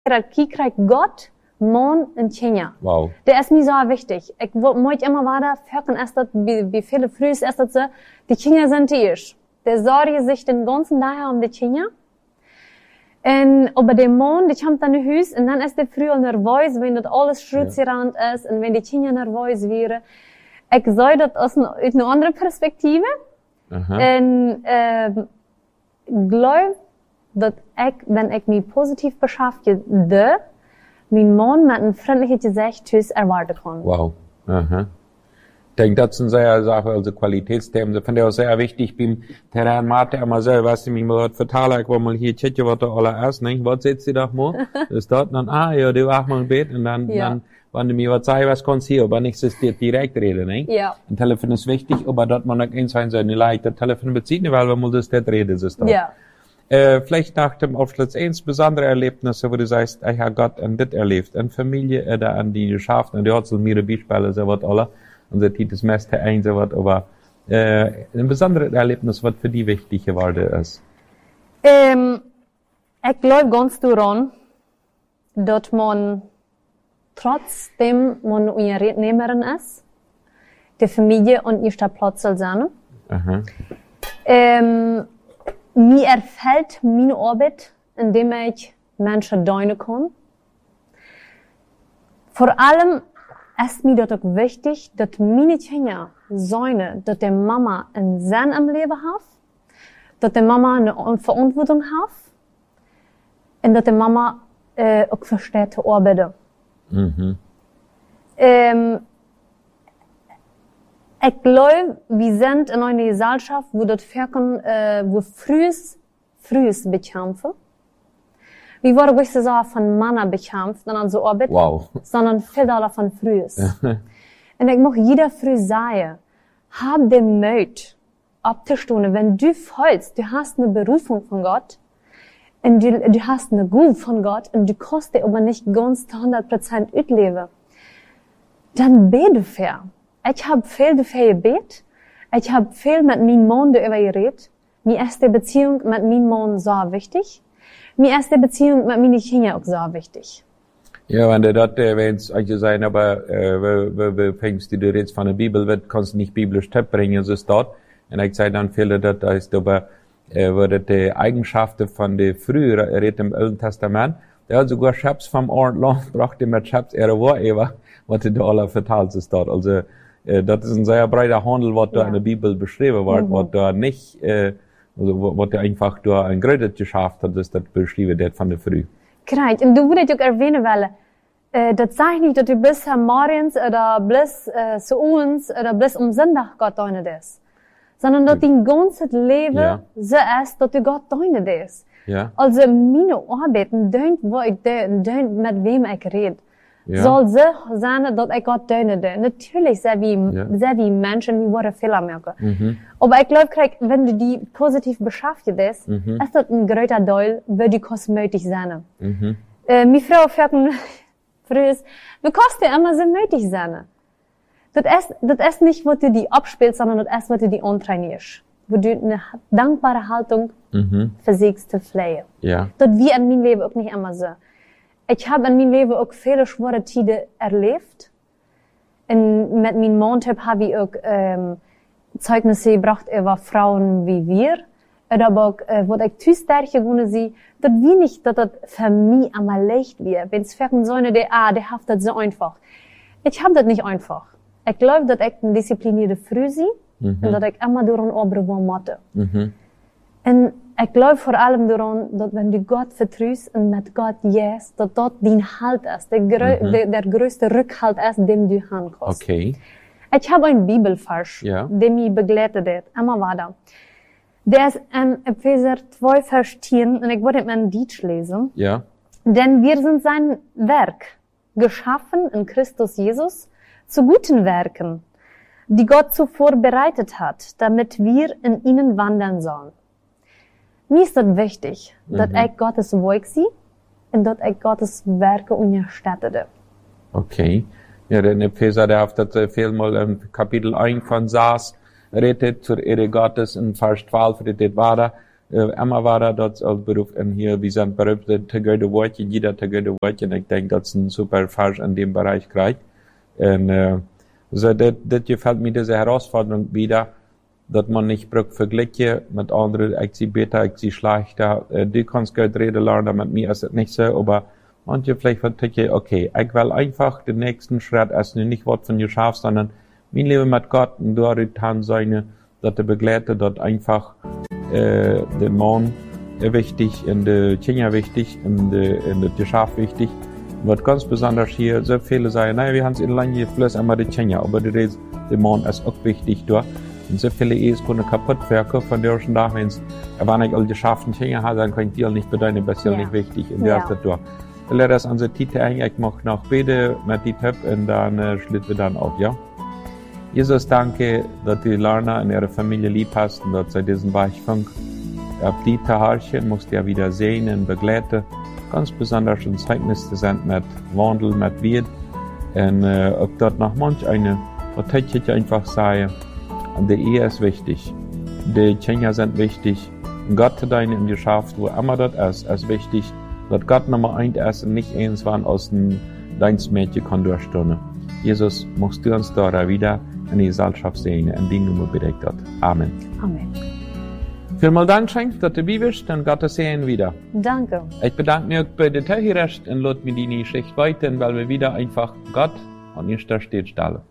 krijgt God man en Kenya. Wow. Dat is niet zo wichtig. Ik moet immer weiter verken, als dat bij viele vroeger is dat ze, die Kinder sind die eerst. Die zorgen zich den ganzen Tag um die Kinder. En op de man, die komt dan naar huis en dan is die früher nervös, wenn dat alles schrutzerand ist en wenn die Kinder nervös wären. Ik zou dat uit een andere perspectieve. En geloof dat ik, wenn ik me positief beschäftige, mijn man met een vriendelijk gezicht thuis erwarten kan. Wow. Ich denke, das sind sehr Sachen, also Qualitätsthemen. Das finde ich auch sehr wichtig beim Terrain Mathe immer selber, weißt du, mich mal vertalen, ich war mal hier checken, was da alles ist, ne? Was setzt du doch mal? Das dort, dann, ja, du wach mal ein Bett, und dann, wenn du mir was sagst, was kannst du hier, aber nichts ist direkt reden, ne? Ja. Ein Telefon ist wichtig, aber dort man auch eins sein soll, nicht leicht, das Telefon bezieht nicht, weil man muss das dort reden, ist das. Ja. Vielleicht nach dem Abschluss eins besondere Erlebnisse, wo du sagst, ich habe Gott an das erlebt, an Familie, oder an die Geschäfte, und die hat so mehrere Beispiele, so was alle. Unser Titel Meste ein, so was, aber ein besonderes Erlebnis, was für die wichtig geworden ist. Ich glaube ganz daran, dass man trotzdem man Unternehmerin ist, die Familie an erster Platz soll sein. Mir erfällt meine Arbeit, indem ich Menschen dienen kann. Vor allem ist mir das auch wichtig, dass meine Kinder sehen, dass die Mama einen Sinn im Leben hat, dass die Mama eine Verantwortung hat und dass die Mama auch versteht zu arbeiten. Ich glaube, wir sind in einer Gesellschaft, wo das Verken, wo frühes bekämpfen. Wir waren nicht so von Männer bekämpft, dann so Arbeit, sondern viel von frühes. Und ich möchte jeder früh sagen, hab den Mut, abzustehen, wenn du fühlst, du hast eine Berufung von Gott, und du hast eine Gabe von Gott, und du kannst dir aber nicht ganz 100% ausleben, dann bete dafür. Ich habe viel dafür gebetet, ich habe viel mit meinem Mann darüber geredet, mir ist die Beziehung mit meinem Mann so wichtig. Mir ist die Beziehung mit meinen Kindern auch sehr wichtig. Ja, wenn du dort erwähnst, ich sagen, aber, wo fängst du jetzt von der Bibel, wird, kannst du nicht biblisch Tipp bringen, so ist dort. Und ich sage dann viele, das ist aber, wo das die Eigenschaften von der früheren, redet im Alten Testament, der hat sogar Schäps vom Ort lang, brachte mit Schäps ihre Worte, was da alle verteilt ist dort. Also, das ist ein sehr breiter Handel, was da in der Bibel beschrieben wird, was da nicht, also, was er einfach da ein Größtes geschafft hat, ist das beschrieben, das von der Früh. Genau. Und du würdest auch erwähnen wollen, das sag ich nicht, dass du bis morgens oder bis zu uns oder bis Sonntag Gott deine ist. Sondern dass dein ganzes Leben so ist, dass du Gott deine ist. Ja. Also, meine Arbeiten, deunt, wo ich deunt, mit wem ich rede. Soll so sein, dass ich Gott deine. Natürlich sind wir Menschen, wir wollen Fehler machen. Aber ich glaube, wenn du die positiv beschäftigt bist, ist das ein größer Teil, wo du kosmetisch sein. Meine Frau fragt früher, du kannst dir immer so möglich sein. Das ist nicht, was du die abspielst, sondern das ist, was du die antrainierst. Wo du eine dankbare Haltung versuchst zu pflegen. Ja. Das wir in meinem Leben auch nicht immer so. Ich habe in meinem Leben auch viele schwere Zeiten erlebt. Und mit meinem Mann habe ich auch Zeugnisse gebracht über Frauen wie wir. Aber auch, wo ich zu stark geworden bin, dass wir nicht, dass das für mich einmal leicht wird. Wenn es für so eine, die hat das so einfach. Ich habe das nicht einfach. Ich glaube, dass ich eine disziplinierte Frau bin und dass ich immer daran arbeiten muss. Und ich glaube vor allem daran, dass wenn du Gott vertraust und mit Gott yes, dass dort dein Halt ist, der größte Rückhalt ist, den du haben kannst. Okay. Ich habe einen Bibelvers, der mich begleitet hat, immer weiter. Der ist in Epheser 2, Vers 10, und ich wollte ihn in Deutsch lesen. Ja. Denn wir sind sein Werk, geschaffen in Christus Jesus, zu guten Werken, die Gott zuvor bereitet hat, damit wir in ihnen wandern sollen. Mir ist das wichtig, dass ich Gottes Werk sehe und dass ich Gottes Werke unterstütze. Okay. Ja, der Epheser, der hat das vielmal im Kapitel 1 von Saas redet zur Ehre Gottes in Vers 12 redet weiter. Immer war das als Beruf und hier, wir sind berühmt, tegöde Wortchen, jeder tegöde Wortchen. Ich denke, das ist ein super falsch in dem Bereich kriegt. Und, so, das gefällt mir diese Herausforderung wieder, dass man nicht vergleichen mit anderen, ich sie besser, ich sie schlechter, du kannst gut reden lernen, mit mir ist es nicht so, aber manche vielleicht verticken, okay, ich will einfach den nächsten Schritt erst nicht was von dir schaffst, sondern mein Leben mit Gott und dort haben seine, dass der Begleiter dort einfach, der Mann wichtig, und der Kinder wichtig, und der Schaf wichtig. Was ganz besonders hier, so viele sagen, naja, wir haben es in lange Fluss einmal die Kinder, aber der Mann ist auch wichtig dort. Und so viele Ehen können kaputt werden, von der schon da, wenn es, wenn ich all die Schafen Kinder habe, dann kann ich die nicht bedeuten, das ist ja nicht wichtig, und der ist das dort. Wir lernen das an der Titel eigentlich, ich mache noch Bete mit die Tipp, und dann schließen wir dann auf, ja? Jesus, danke, dass die Lerner und ihre Familie lieb hast und dass sie diesen Weichfunk auf die Taharchen musst ja wieder sehen und begleiten. Ganz besonders ein Zeugnis zu sein mit Wandel, mit Wirt. Und ob dort noch manch eine, was ich einfach sagen, und die Ehe ist wichtig. Die Kinder sind wichtig. Und Gott hat einen in die Schaft, wo immer das ist wichtig. Dass Gott Nummer 1 ist und nicht eins waren aus dem Dienstmädchen kann durchstehen. Jesus, musst du uns da wieder in die Gesellschaft sehen, in die Nummer bedeckt hat. Amen. Amen. Vielen Dank, Schenk, dass du bist, und Gottes Segen wieder. Danke. Ich bedanke mich auch bei der Teilrecht und lasse mir die Geschichte weiter, weil wir wieder einfach Gott an erster Stelle stellen.